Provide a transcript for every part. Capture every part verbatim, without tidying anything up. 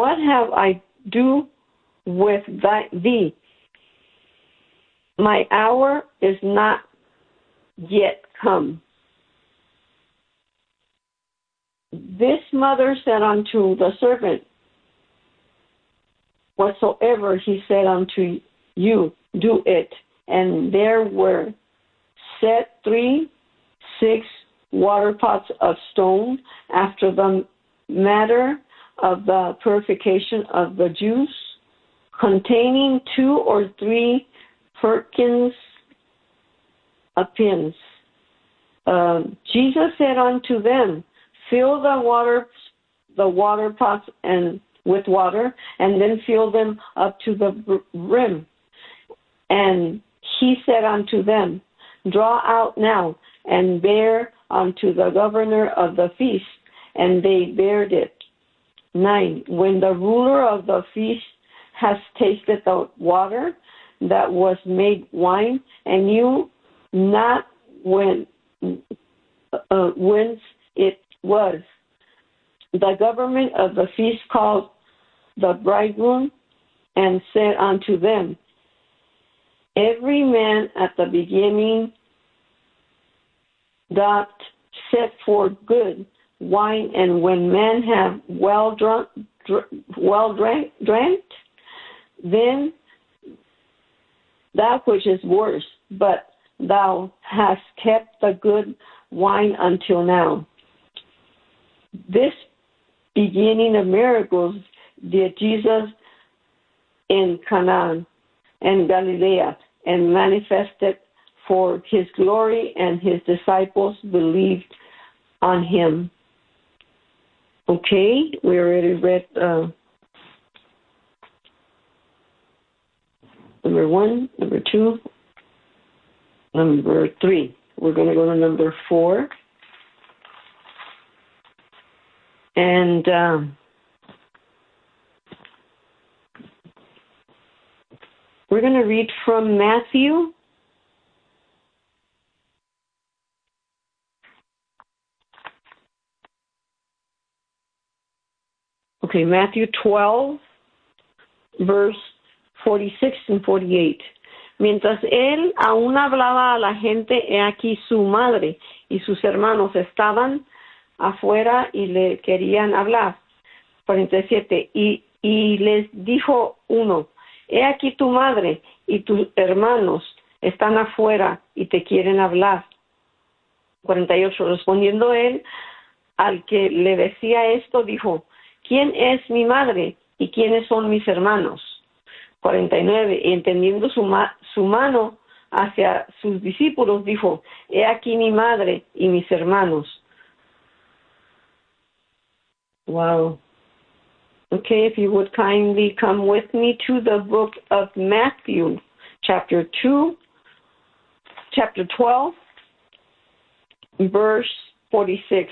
what have I do with thy, thee? My hour is not yet come. This mother said unto the servant, whatsoever he said unto you, do it. And there were set three, six water pots of stone after the matter of the purification of the Jews, containing two or three firkins of pins. Uh, Jesus said unto them, fill the water, the water pots and with water, and then fill them up to the brim. And he said unto them, draw out now, and bear unto the governor of the feast. And they bared it. Nine. When the ruler of the feast has tasted the water that was made wine, and knew not when uh, whence it was, the government of the feast called the bridegroom and said unto them, every man at the beginning doth set forth good wine, and when men have well drunk, dr- well drank, drank, then that which is worse, but thou hast kept the good wine until now. This beginning of miracles did Jesus in Cana and Galilee, and manifested for his glory, and his disciples believed on him. Okay, we already read uh, number one, number two, number three. We're going to go to number four. And um, we're going to read from Matthew. Okay, Matthew twelve, verse forty-six and forty-eight. Mientras él aún hablaba a la gente, he aquí su madre y sus hermanos estaban afuera y le querían hablar. cuarenta y siete. Y, y les dijo uno, he aquí tu madre y tus hermanos están afuera y te quieren hablar. cuarenta y ocho. Respondiendo él al que le decía esto, dijo, ¿quién es mi madre y quiénes son mis hermanos? cuarenta y nueve. Y entendiendo su, ma- su mano hacia sus discípulos, dijo, he aquí mi madre y mis hermanos. Wow. Okay, if you would kindly come with me to the book of Matthew, chapter two, chapter twelve, verse forty-six.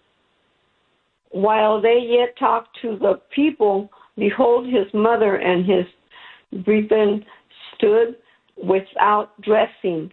While they yet talked to the people, behold, his mother and his brethren stood without dressing,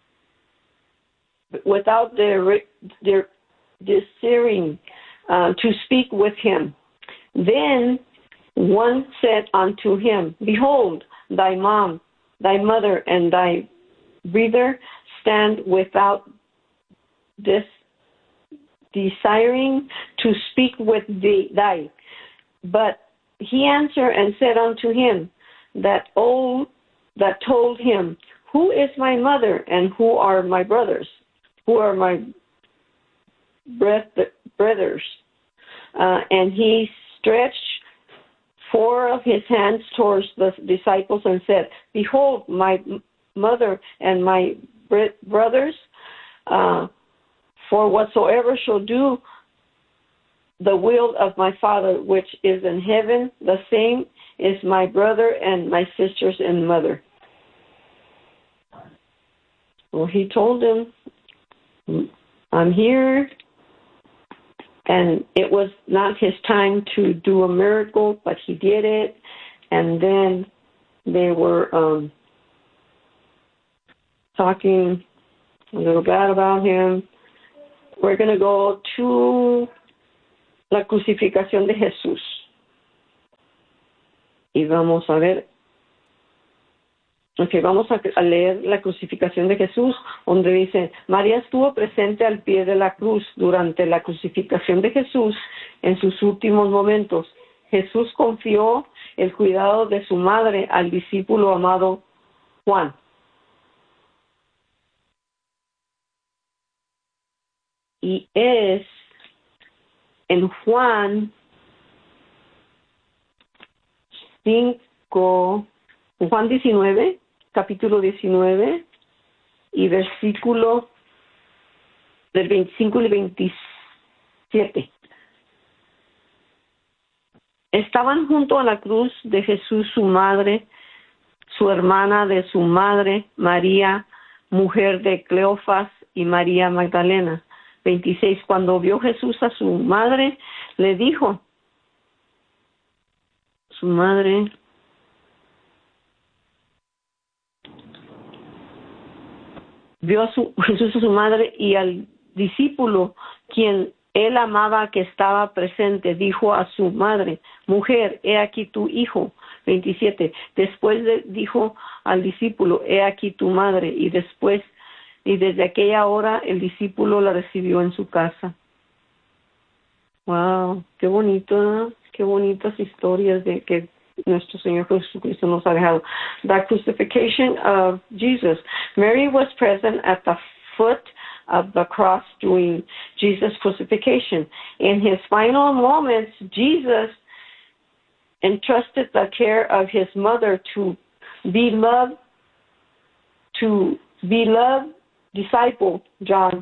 without their, their desiring uh, to speak with him. Then one said unto him, behold, thy mom, thy mother, and thy brother stand without this desiring to speak with thee. Thy. But he answered and said unto him that old that told him, who is my mother and who are my brothers? Who are my brothers? Uh, and he stretched four of his hands towards the disciples and said, behold, my mother and my brothers, uh, for whatsoever shall do the will of my Father which is in heaven, the same is my brother and my sisters and mother. Well, he told them, I'm here, and it was not his time to do a miracle, but he did it, and then they were um, talking a little bad about him. We're going to go to la crucificación de Jesús. Y vamos a ver, ok, vamos a, a leer la crucificación de Jesús, donde dice, María estuvo presente al pie de la cruz durante la crucificación de Jesús en sus últimos momentos. Jesús confió el cuidado de su madre al discípulo amado Juan. Y es en Juan cinco, en Juan diecinueve, capítulo diecinueve, y versículo del veinticinco y veintisiete. Estaban junto a la cruz de Jesús su madre, su hermana de su madre, María, mujer de Cleofas, y María Magdalena. veintiséis. Cuando vio Jesús a su madre, le dijo, su madre, vio a su, Jesús a su madre y al discípulo, quien él amaba que estaba presente, dijo a su madre, mujer, he aquí tu hijo. veintisiete. Después de, dijo al discípulo, he aquí tu madre. Y después, y desde aquella hora, el discípulo la recibió en su casa. Wow, qué bonito, qué bonitas historias de que nuestro Señor Jesucristo nos ha dejado. The crucifixion of Jesus. Mary was present at the foot of the cross during Jesus' crucifixion. In his final moments, Jesus entrusted the care of his mother to beloved, to beloved disciple John.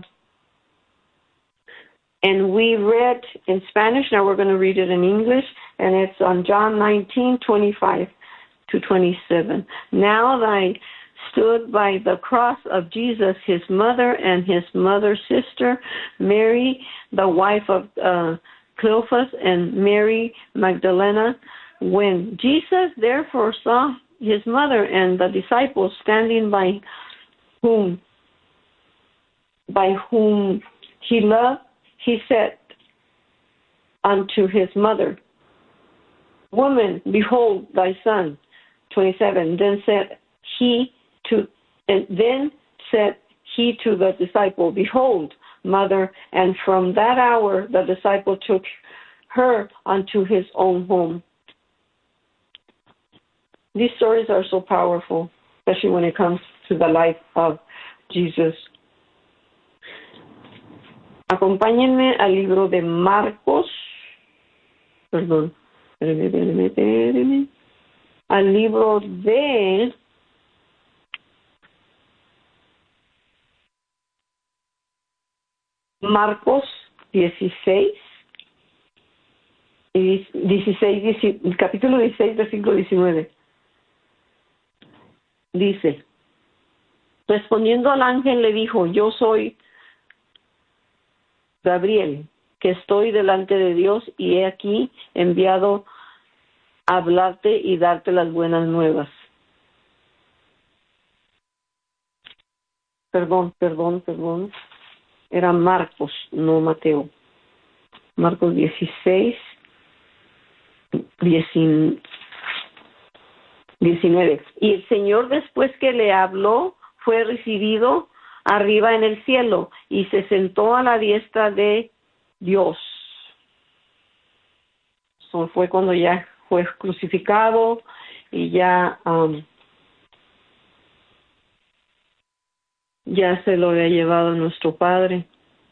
And we read in Spanish, now we're going to read it in English, and it's on John nineteen, twenty-five to twenty-seven. Now I stood by the cross of Jesus, his mother and his mother's sister, Mary, the wife of uh, Cleophas, and Mary Magdalena. When Jesus therefore saw his mother and the disciples standing by whom, by whom he loved, he said unto his mother, Woman, behold thy son. twenty-seven. Then said he to, and then said he to the disciple, Behold, mother. And from that hour the disciple took her unto his own home. These stories are so powerful, especially when it comes to the life of Jesus. Acompáñenme al libro de Marcos, perdón, espérenme, espérenme, espérenme, al libro de Marcos dieciséis, y dieciséis, capítulo dieciséis, versículo diecinueve. Dice, respondiendo al ángel le dijo, yo soy Gabriel, que estoy delante de Dios y he aquí enviado a hablarte y darte las buenas nuevas. Perdón, perdón, perdón. Era Marcos, no Mateo. Marcos dieciséis, diecinueve. Y el Señor, después que le habló, fue recibido arriba en el cielo y se sentó a la diestra de Dios. Eso fue cuando ya fue crucificado y ya um, ya se lo había llevado nuestro Padre.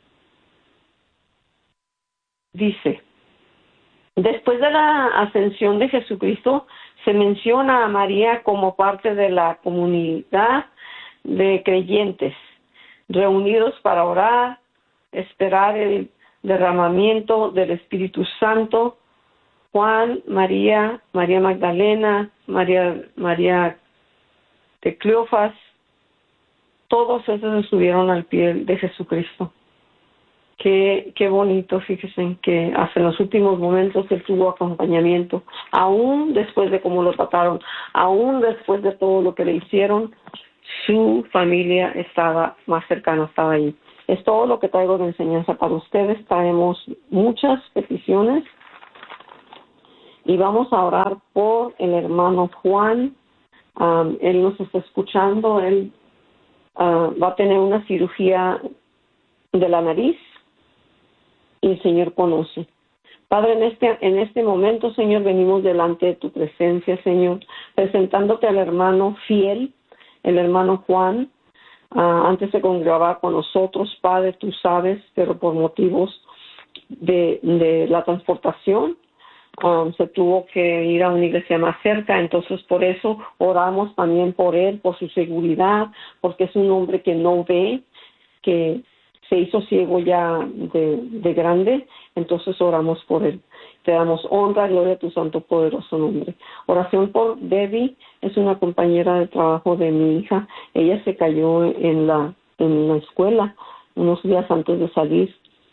Dice, después de la ascensión de Jesucristo, se menciona a María como parte de la comunidad de creyentes reunidos para orar, esperar el derramamiento del Espíritu Santo. Juan, María, María Magdalena, María, María de Cleofas, todos esos estuvieron al pie de Jesucristo. Qué, qué bonito, fíjense que hasta los últimos momentos él tuvo acompañamiento, aún después de cómo lo trataron, aún después de todo lo que le hicieron, su familia estaba más cercana, estaba ahí. Es todo lo que traigo de enseñanza para ustedes. Traemos muchas peticiones Y vamos a orar por el hermano Juan. Um, él nos está escuchando. Él uh, va a tener una cirugía de la nariz y el Señor conoce. Padre, en este, en este momento, Señor, venimos delante de tu presencia, Señor, presentándote al hermano fiel, el hermano Juan. Uh, antes se congregaba con nosotros, Padre, tú sabes, pero por motivos de, de la transportación, Um, se tuvo que ir a una iglesia más cerca, entonces por eso oramos también por él, por su seguridad, porque es un hombre que no ve, que se hizo ciego ya de, de grande, entonces oramos por él. Te damos honra, gloria a tu santo poderoso nombre. Oración por Debbie, es una compañera de trabajo de mi hija. Ella se cayó en la, en la escuela unos días antes de salir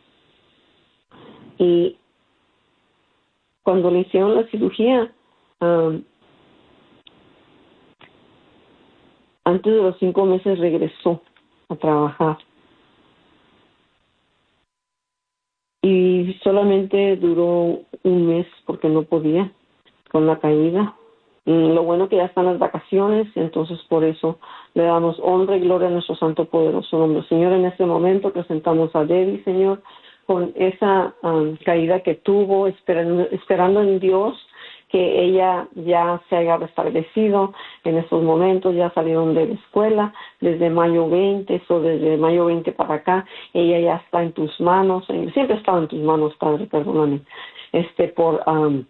y cuando le hicieron la cirugía, um, antes de los cinco meses regresó a trabajar. Y solamente duró un mes porque no podía con la caída. Y lo bueno que ya están las vacaciones, entonces por eso le damos honra y gloria a nuestro santo poderoso nombre. Señor, en este momento presentamos a Debbie, Señor, con esa um, caída que tuvo, esperando, esperando en Dios que ella ya se haya restablecido en estos momentos. Ya salieron de la escuela desde mayo veinte, o desde mayo veinte para acá, ella ya está en tus manos, siempre ha estado en tus manos, Padre, perdóname, este, por um,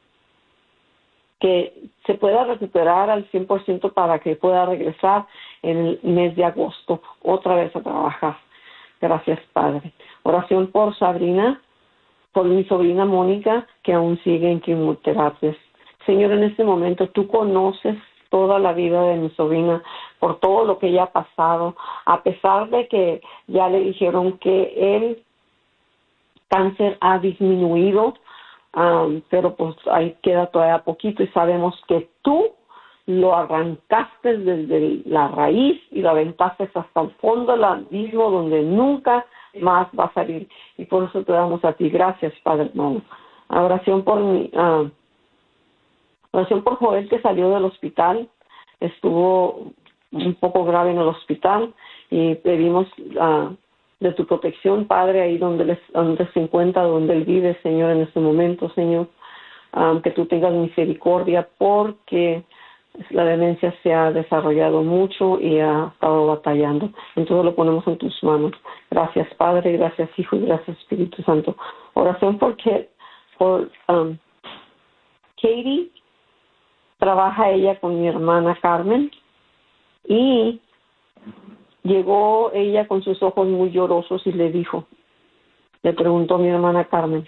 que se pueda recuperar al cien por ciento para que pueda regresar en el mes de agosto otra vez a trabajar. Gracias, Padre. Oración por Sabrina, por mi sobrina Mónica, que aún sigue en quimioterapias. Señor, en este momento tú conoces toda la vida de mi sobrina, por todo lo que ella ha pasado, a pesar de que ya le dijeron que el cáncer ha disminuido, um, pero pues ahí queda todavía poquito y sabemos que tú lo arrancaste desde la raíz y lo aventaste hasta el fondo del abismo donde nunca más va a salir. Y por eso te damos a ti gracias, Padre hermano. Oración por mi, uh, oración por Joel, que salió del hospital, estuvo un poco grave en el hospital y pedimos uh, de tu protección, Padre, ahí donde, les, donde se encuentra, donde él vive, Señor, en este momento, Señor, um, que tú tengas misericordia porque la demencia se ha desarrollado mucho y ha estado batallando. Entonces lo ponemos en tus manos. Gracias, Padre, gracias, Hijo, y gracias, Espíritu Santo. Oración porque por um, Katie, trabaja ella con mi hermana Carmen y llegó ella con sus ojos muy llorosos y le dijo, le preguntó a mi hermana Carmen,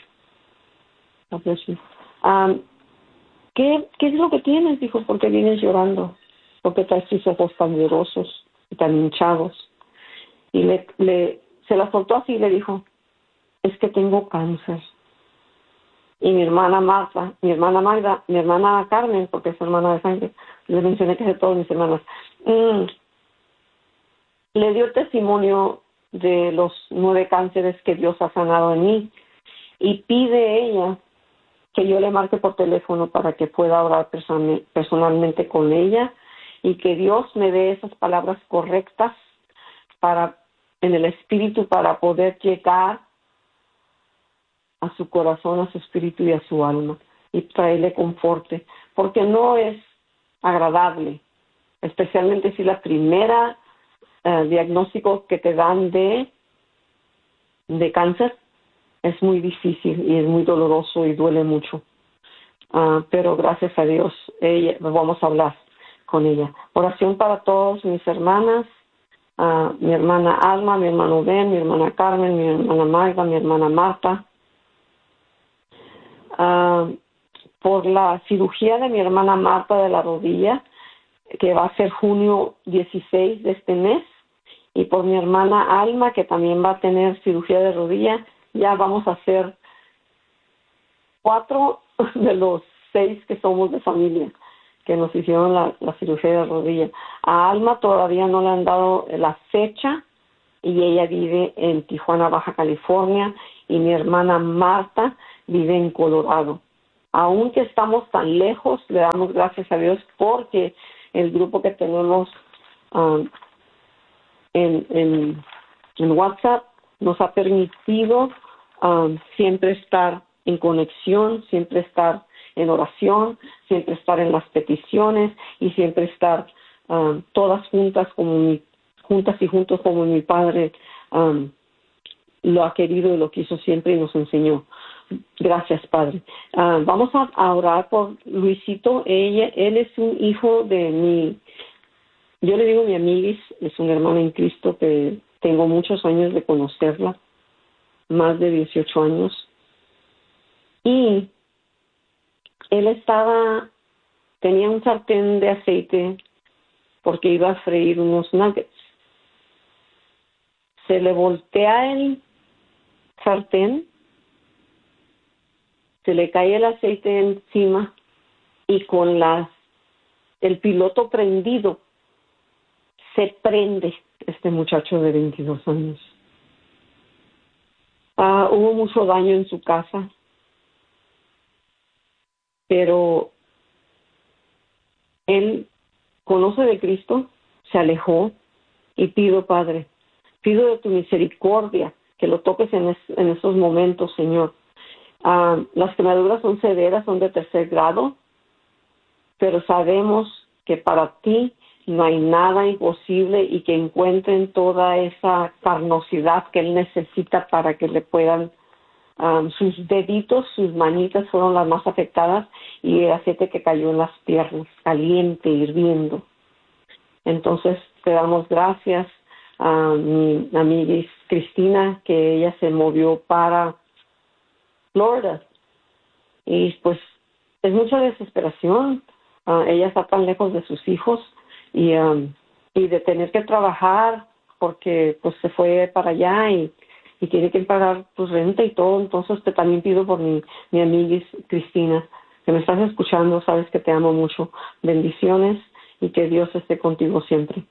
um, ¿Qué, ¿Qué es lo que tienes? Dijo, ¿por qué vienes llorando? ¿Por qué traes tus ojos tan llorosos y tan hinchados? Y le, le, se la soltó así y le dijo, es que tengo cáncer. Y mi hermana Marta, mi hermana Magda, mi hermana Carmen, porque es hermana de sangre, les mencioné que es de todas mis hermanas, mmm, le dio testimonio de los nueve cánceres que Dios ha sanado en mí. Y pide ella que yo le marque por teléfono para que pueda orar person- personalmente con ella y que Dios me dé esas palabras correctas para en el espíritu para poder llegar a su corazón, a su espíritu y a su alma y traerle conforte, porque no es agradable, especialmente si la primera uh, diagnóstico que te dan de, de cáncer es muy difícil y es muy doloroso y duele mucho. Uh, pero gracias a Dios, ella, vamos a hablar con ella. Oración para todos mis hermanas, uh, mi hermana Alma, mi hermano Ben, mi hermana Carmen, mi hermana Magda, mi hermana Marta. Uh, por la cirugía de mi hermana Marta de la rodilla, que va a ser junio dieciséis de este mes, y por mi hermana Alma, que también va a tener cirugía de rodilla. Ya vamos a hacer cuatro de los seis que somos de familia que nos hicieron la, la cirugía de rodilla. A Alma todavía no le han dado la fecha y ella vive en Tijuana, Baja California, y mi hermana Marta vive en Colorado. Aunque estamos tan lejos, le damos gracias a Dios porque el grupo que tenemos um, en, en, en WhatsApp nos ha permitido um, siempre estar en conexión, siempre estar en oración, siempre estar en las peticiones y siempre estar um, todas juntas como mi, juntas y juntos como mi Padre um, lo ha querido y lo quiso siempre y nos enseñó. Gracias, Padre. Uh, vamos a, a orar por Luisito. Ella, él es un hijo de mi, yo le digo mi amiguis, es una hermana en Cristo que tengo muchos años de conocerla, más de dieciocho años. Y él estaba, tenía un sartén de aceite porque iba a freír unos nuggets. Se le voltea el sartén, se le cae el aceite encima y con las, el piloto prendido se prende este muchacho de veintidós años. Ah, hubo mucho daño en su casa, pero él conoce de Cristo, se alejó y pido, Padre, pido de tu misericordia que lo toques en, es, en esos momentos, Señor. Ah, las quemaduras son severas, son de tercer grado, pero sabemos que para ti no hay nada imposible y que encuentren toda esa carnosidad que él necesita para que le puedan, um, sus deditos, sus manitas fueron las más afectadas y el aceite que cayó en las piernas, caliente, hirviendo. Entonces te damos gracias a mi amiga Cristina, que ella se movió para Florida y pues es mucha desesperación. Uh, ella está tan lejos de sus hijos y um, y de tener que trabajar porque pues se fue para allá y, y tiene que pagar pues renta y todo. Entonces te también pido por mi, mi amiga Cristina, que me estás escuchando, sabes que te amo mucho. Bendiciones y que Dios esté contigo siempre.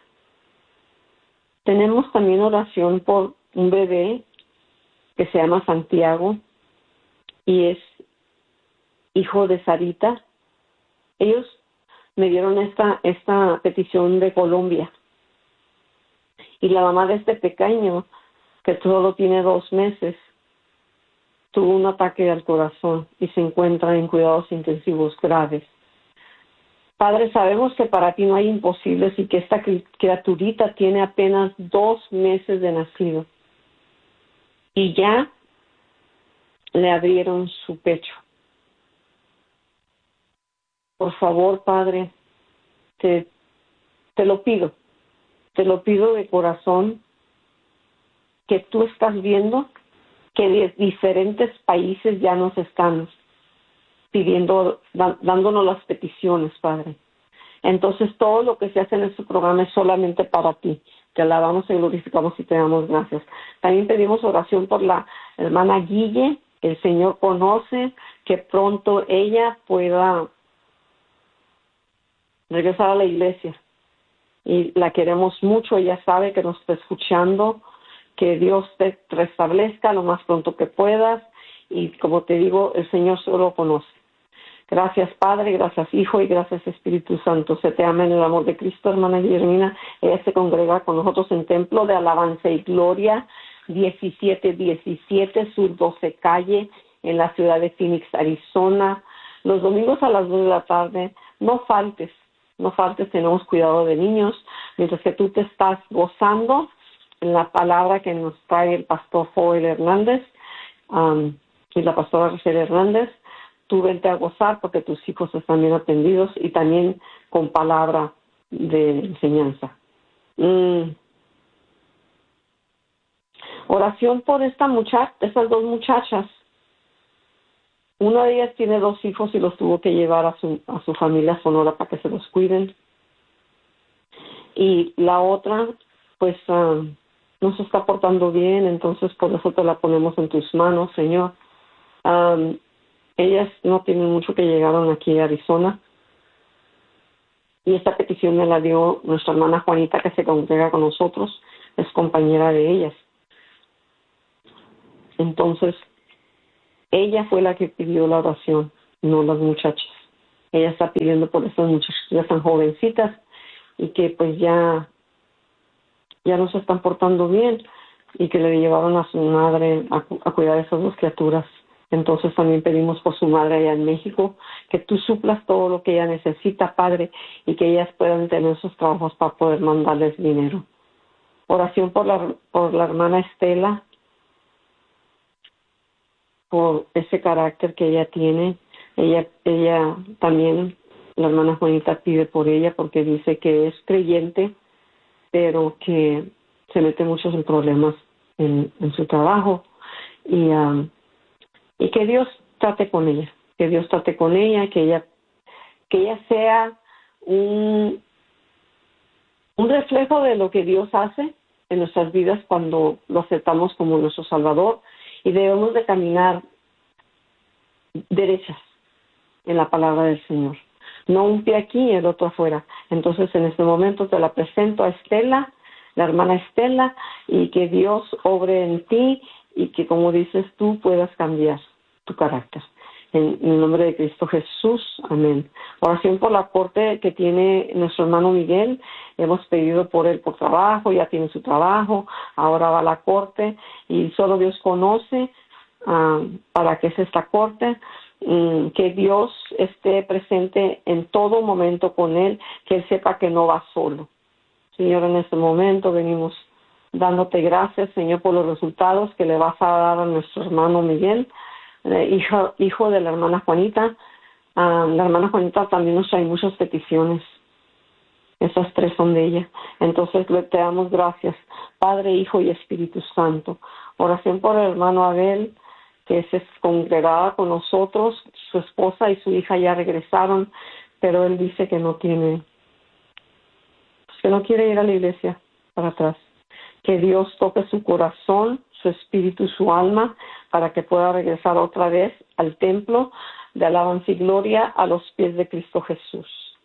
Tenemos también oración por un bebé que se llama Santiago y es hijo de Sarita. Ellos me dieron esta, esta petición de Colombia. Y la mamá de este pequeño, que solo tiene dos meses, tuvo un ataque al corazón y se encuentra en cuidados intensivos graves. Padre, sabemos que para ti no hay imposibles y que esta criaturita tiene apenas dos meses de nacido. Y ya le abrieron su pecho. Por favor, Padre, te, te lo pido, te lo pido de corazón, que tú estás viendo que de diferentes países ya nos están pidiendo, da, dándonos las peticiones, Padre. Entonces, todo lo que se hace en este programa es solamente para ti. Te alabamos y glorificamos y te damos gracias. También pedimos oración por la hermana Guille, que el Señor conoce, que pronto ella pueda regresar a la iglesia. Y la queremos mucho, ella sabe que nos está escuchando, que Dios te restablezca lo más pronto que puedas y como te digo, el Señor solo conoce. Gracias Padre, gracias Hijo y gracias Espíritu Santo. Se te ama en el amor de Cristo, hermana Guillermina. Ella se congrega con nosotros en Templo de Alabanza y Gloria, diecisiete diecisiete Sur doce Calle, en la ciudad de Phoenix, Arizona. Los domingos a las dos de la tarde, no faltes. No faltes, tenemos cuidado de niños, mientras que tú te estás gozando en la palabra que nos trae el pastor Joel Hernández um, y la pastora Rachel Hernández. Tú vente a gozar porque tus hijos están bien atendidos y también con palabra de enseñanza. Mm. Oración por esta muchacha, estas dos muchachas. Una de ellas tiene dos hijos y los tuvo que llevar a su, a su familia Sonora para que se los cuiden. Y la otra, pues, uh, no se está portando bien, entonces por eso te la ponemos en tus manos, Señor. Um, ellas no tienen mucho que llegaron aquí a Arizona. Y esta petición me la dio nuestra hermana Juanita, que se congrega con nosotros, es compañera de ellas. Entonces, ella fue la que pidió la oración. no las muchachas. Ella está pidiendo por estas muchachas que ya están jovencitas y que pues ya, ya no se están portando bien y que le llevaron a su madre a, a cuidar a esas dos criaturas. Entonces también pedimos por su madre allá en México, que tú suplas todo lo que ella necesita, Padre, y que ellas puedan tener sus trabajos para poder mandarles dinero. Oración por la, por la hermana Estela, por ese carácter que ella tiene. Ella, ella también, la hermana Juanita pide por ella porque dice que es creyente, pero que se mete muchos en problemas en, en su trabajo. Y... Um, Y que Dios trate con ella, que Dios trate con ella, que ella, que ella sea un, un reflejo de lo que Dios hace en nuestras vidas cuando lo aceptamos como nuestro Salvador, y debemos de caminar derechas en la palabra del Señor. No un pie aquí y el otro afuera. Entonces en este momento te la presento a Estela, la hermana Estela, y que Dios obre en ti y que, como dices tú, puedas cambiar tu carácter. En, en el nombre de Cristo Jesús, amén. Oración por la corte que tiene nuestro hermano Miguel. Hemos pedido por él por trabajo, ya tiene su trabajo, ahora va a la corte y solo Dios conoce uh, para qué es esta corte. Um, que Dios esté presente en todo momento con él, que él sepa que no va solo. Señor, en este momento venimos dándote gracias, Señor, por los resultados que le vas a dar a nuestro hermano Miguel, eh, hijo, hijo de la hermana Juanita. Uh, la hermana Juanita también nos trae muchas peticiones. Esas tres son de ella. Entonces le te damos gracias, Padre, Hijo y Espíritu Santo. Oración por el hermano Abel, que se congregaba con nosotros. Su esposa y su hija ya regresaron, pero él dice que no tiene, que no quiere ir a la iglesia para atrás. Que Dios toque su corazón, su espíritu y su alma para que pueda regresar otra vez al templo de alabanza y gloria a los pies de Cristo Jesús.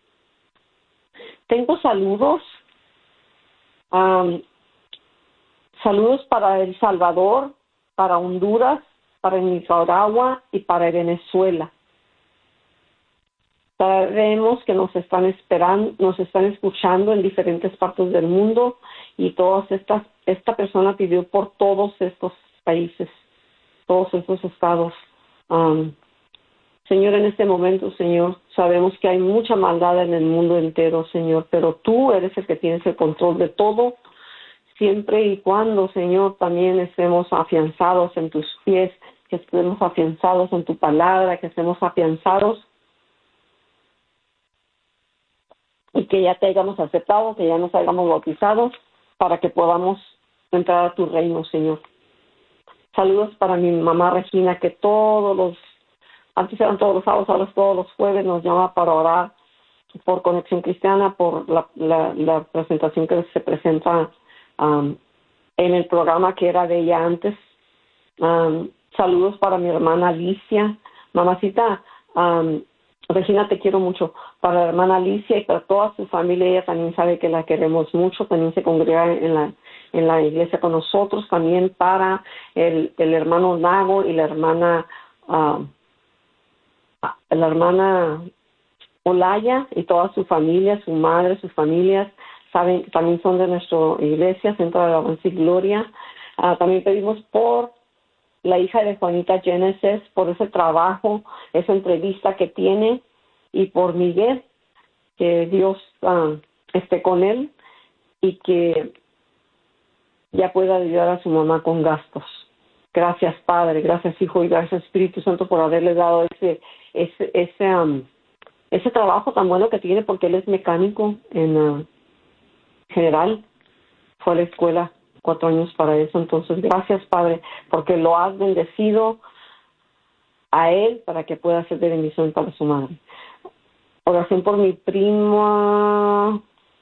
Tengo saludos, um, saludos para El Salvador, para Honduras, para Nicaragua y para Venezuela. Sabemos que nos están esperando, nos están escuchando en diferentes partes del mundo y todas estas, esta persona pidió por todos estos países, todos estos estados. Um, Señor, en este momento, Señor, sabemos que hay mucha maldad en el mundo entero, Señor, pero tú eres el que tienes el control de todo, siempre y cuando, Señor, también estemos afianzados en tus pies, que estemos afianzados en tu palabra, que estemos afianzados y que ya te hayamos aceptado, que ya nos hayamos bautizado, para que podamos entrar a tu reino, Señor. Saludos para mi mamá Regina, que todos los, antes eran todos los sábados, ahora todos los jueves nos llama para orar por Conexión Cristiana, por la, la, la presentación que se presenta um, en el programa que era de ella antes. Um, saludos para mi hermana Alicia. Mamacita, um, Regina, te quiero mucho. Para la hermana Alicia y para toda su familia, ella también sabe que la queremos mucho, también se congrega en la en la iglesia con nosotros. También para el, el hermano Nago y la hermana uh, la hermana Olaya y toda su familia, su madre, sus familias, saben, también son de nuestra iglesia, Centro de Alabanza y Gloria. Uh, también pedimos por la hija de Juanita Genesis, por ese trabajo, esa entrevista que tiene, y por Miguel, que Dios uh, esté con él y que ya pueda ayudar a su mamá con gastos. Gracias, Padre, gracias, Hijo, y gracias, Espíritu Santo, por haberle dado ese ese ese, um, ese trabajo tan bueno que tiene, porque él es mecánico en uh, general, fue a la escuela cuatro años para eso. Entonces, gracias, Padre, porque lo has bendecido a él para que pueda ser de bendición para su madre. Oración por mi prima,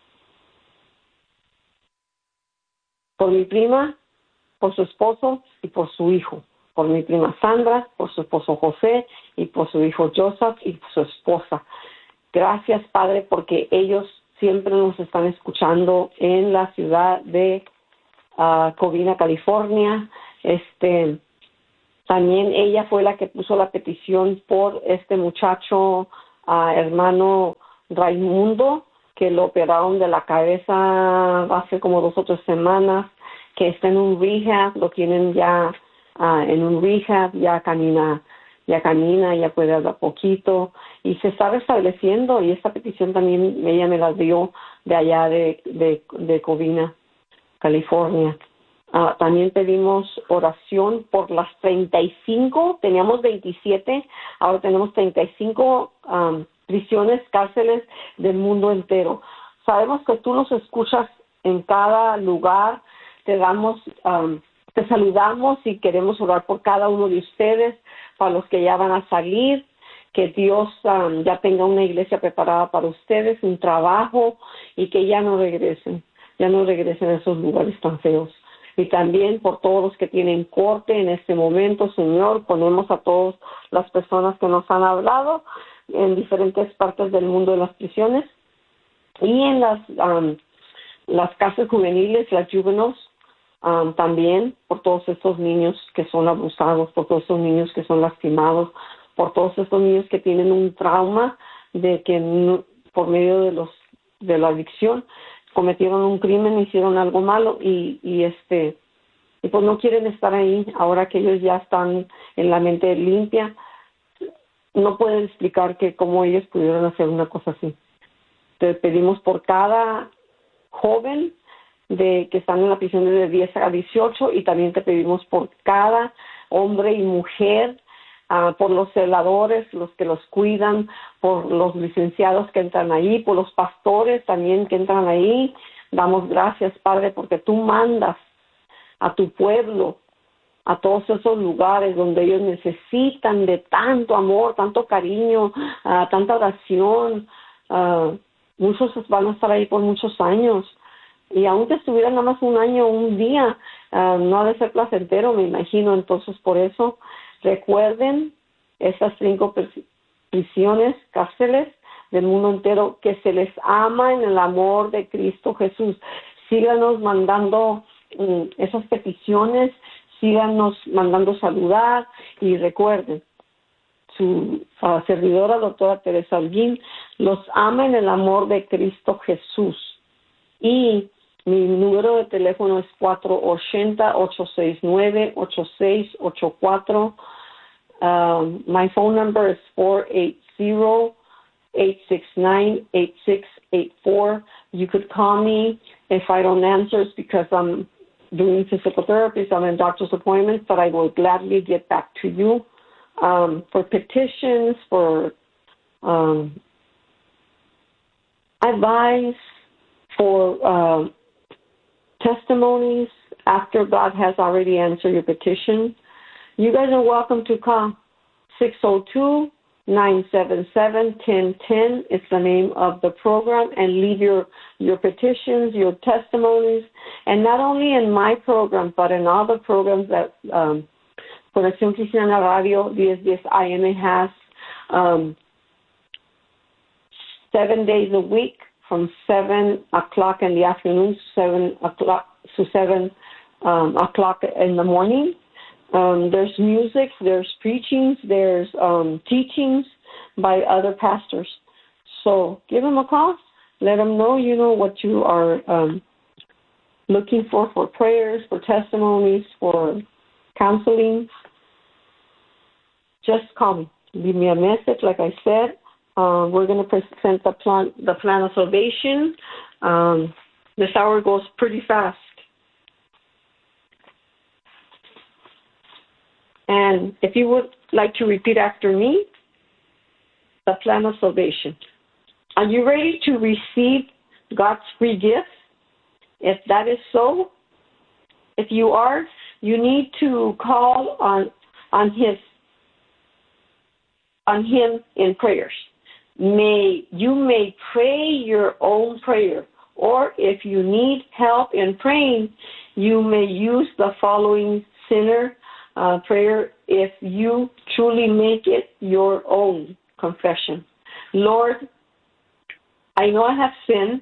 por mi prima, por su esposo y por su hijo. Por mi prima Sandra, por su esposo José y por su hijo Joseph y por su esposa. Gracias, Padre, porque ellos siempre nos están escuchando en la ciudad de uh, Covina, California. Este, También ella fue la que puso la petición por este muchacho, uh, hermano Raimundo, que lo operaron de la cabeza hace como dos o tres semanas, que está en un rehab, lo tienen ya uh, en un rehab, ya camina, ya camina, ya puede hablar poquito y se está restableciendo. Y esta petición también ella me la dio de allá de, de, de Covina, California. Uh, también pedimos oración por las treinta y cinco, teníamos veintisiete, ahora tenemos treinta y cinco um, prisiones, cárceles del mundo entero. Sabemos que tú nos escuchas en cada lugar, te damos, um, te saludamos y queremos orar por cada uno de ustedes, para los que ya van a salir, que Dios um, ya tenga una iglesia preparada para ustedes, un trabajo, y que ya no regresen, ya no regresen a esos lugares tan feos. Y también por todos los que tienen corte en este momento, Señor, ponemos a todas las personas que nos han hablado en diferentes partes del mundo de las prisiones y en las um, las casas juveniles, las juveniles, um, también por todos estos niños que son abusados, por todos estos niños que son lastimados, por todos estos niños que tienen un trauma de que no, por medio de los de la adicción cometieron un crimen, hicieron algo malo y, y este y pues no quieren estar ahí. Ahora que ellos ya están en la mente limpia, no pueden explicar que cómo ellos pudieron hacer una cosa así. Te pedimos por cada joven de que están en la prisión de diez a dieciocho y también te pedimos por cada hombre y mujer, uh, por los celadores, los que los cuidan, por los licenciados que entran ahí, por los pastores también que entran ahí. Damos gracias, Padre, porque tú mandas a tu pueblo a todos esos lugares donde ellos necesitan de tanto amor, tanto cariño, uh, tanta oración. Uh, muchos van a estar ahí por muchos años. Y aunque estuvieran nada más un año o un día, uh, no ha de ser placentero, me imagino. Entonces, por eso, recuerden esas cinco prisiones, cárceles del mundo entero, que se les ama en el amor de Cristo Jesús. Síganos mandando um, esas peticiones, síganos mandando saludar y recuerden, su uh, servidora, doctora Teresa Holguín, los ama en el amor de Cristo Jesús. Y mi número de teléfono es cuatro ocho cero, ocho seis nueve, ocho seis ocho cuatro. Um, my phone number is four eight zero, eight six nine, eight six eight four. You could call me. If I don't answer, it's because I'm doing physical therapy, so I'm in doctor's appointments, but I will gladly get back to you. Um, for petitions, for um, advice, for uh, testimonies after God has already answered your petition. You guys are welcome to call. six oh two, nine seven seven, one oh one oh is the name of the program, and leave your, your petitions, your testimonies, and not only in my program, but in all the programs that um, Conexión Cristiana Radio ten ten A M has um, seven days a week from seven o'clock in the afternoon to seven o'clock to seven um, o'clock in the morning. Um, there's music, there's preachings, there's um, teachings by other pastors. So give them a call. Let them know, you know, what you are um, looking for, for prayers, for testimonies, for counseling. Just call me. Leave me a message, like I said. Uh, we're going to present the plan, the plan of salvation. Um, this hour goes pretty fast. And if you would like to repeat after me, the plan of salvation. Are you ready to receive God's free gift? If that is so, if you are, you need to call on on his on him in prayers. May you may pray your own prayer, or if you need help in praying, you may use the following sinner uh, prayer if you truly make it your own confession. Lord, I know I have sinned,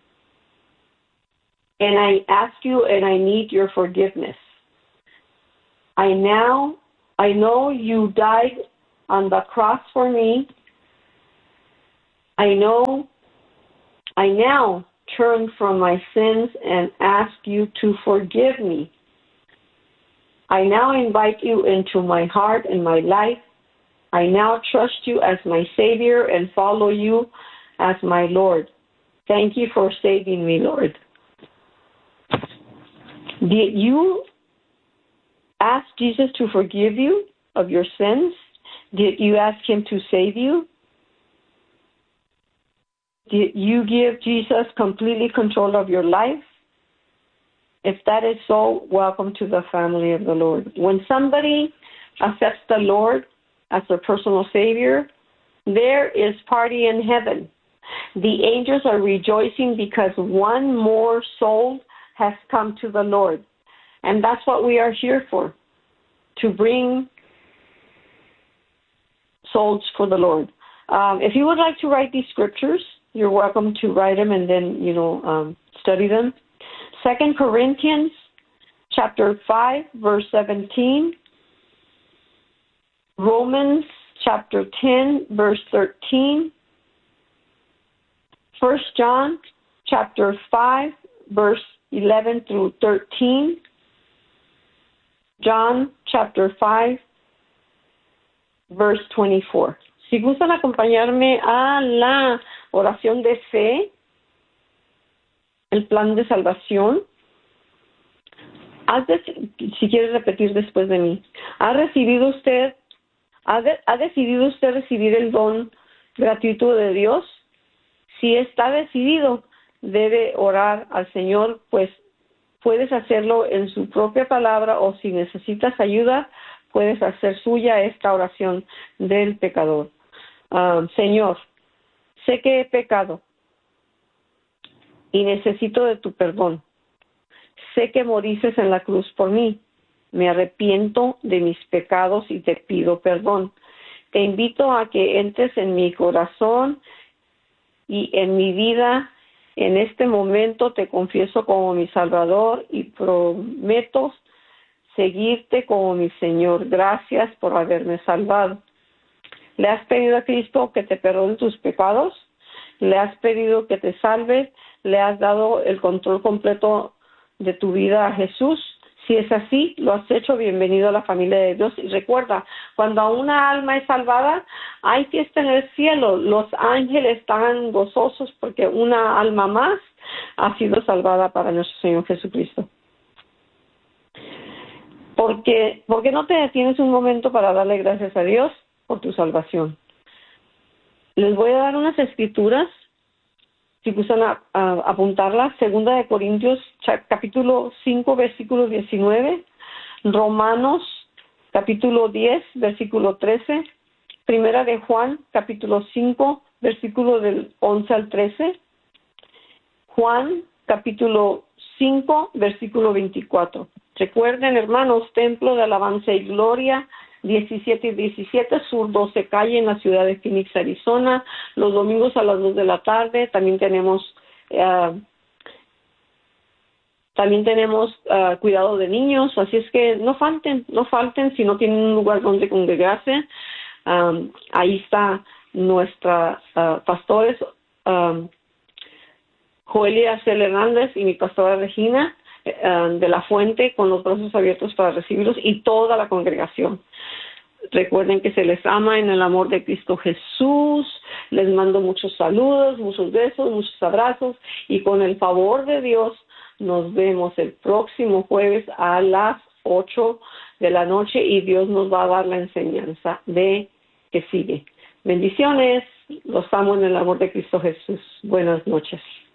and I ask you and I need your forgiveness. I now I know you died on the cross for me. I know I now turn from my sins and ask you to forgive me. I now invite you into my heart and my life. I now trust you as my Savior and follow you as my Lord. Thank you for saving me, Lord. Did you ask Jesus to forgive you of your sins? Did you ask him to save you? Did you give Jesus completely control of your life? If that is so, welcome to the family of the Lord. When somebody accepts the Lord as their personal Savior, there is party in heaven. The angels are rejoicing because one more soul has come to the Lord. And that's what we are here for, to bring souls for the Lord. Um, if you would like to write these scriptures, you're welcome to write them and then, you know, um, study them. Second Corinthians chapter five, verse seventeen. Romans chapter ten, verse thirteen. First John chapter five, verse eleven through thirteen. John chapter five, verse twenty-four. Si gustan acompañarme a la oración de fe, el plan de salvación, haz de, si quieres repetir después de mí, ¿ha recibido usted, ha, de, ha decidido usted recibir el don gratuito de Dios? Si está decidido, debe orar al Señor, pues puedes hacerlo en su propia palabra, o si necesitas ayuda, puedes hacer suya esta oración del pecador. Uh, Señor, sé que he pecado y necesito de tu perdón. Sé que moriste en la cruz por mí. Me arrepiento de mis pecados y te pido perdón. Te invito a que entres en mi corazón y en mi vida. En este momento te confieso como mi Salvador y prometo seguirte como mi Señor. Gracias por haberme salvado. ¿Le has pedido a Cristo que te perdone tus pecados? ¿Le has pedido que te salve? ¿Le has dado el control completo de tu vida a Jesús? Si es así, lo has hecho, bienvenido a la familia de Dios. Y recuerda, cuando una alma es salvada, hay fiesta en el cielo. Los ángeles están gozosos porque una alma más ha sido salvada para nuestro Señor Jesucristo. Porque, ¿por qué no te detienes un momento para darle gracias a Dios por tu salvación? Les voy a dar unas escrituras, si gustan a, a, apuntarlas. Segunda de Corintios, capítulo cinco, versículo diecinueve. Romanos, capítulo diez, versículo trece. Primera de Juan, capítulo cinco, versículo del once al trece. Juan, capítulo cinco, versículo veinticuatro. Recuerden, hermanos, Templo de Alabanza y Gloria, diecisiete y diecisiete, Sur doce Calle, en la ciudad de Phoenix, Arizona, los domingos a las dos de la tarde. También tenemos uh, también tenemos uh, cuidado de niños, así es que no falten, no falten si no tienen un lugar donde congregarse. Um, ahí está nuestra uh, pastores, um, Joelia C. Hernández y mi pastora Regina, de la Fuente, con los brazos abiertos para recibirlos, y toda la congregación. Recuerden que se les ama en el amor de Cristo Jesús. Les mando muchos saludos, muchos besos, muchos abrazos, y con el favor de Dios nos vemos el próximo jueves a las ocho de la noche, y Dios nos va a dar la enseñanza de que sigue. Bendiciones, los amo en el amor de Cristo Jesús. Buenas noches.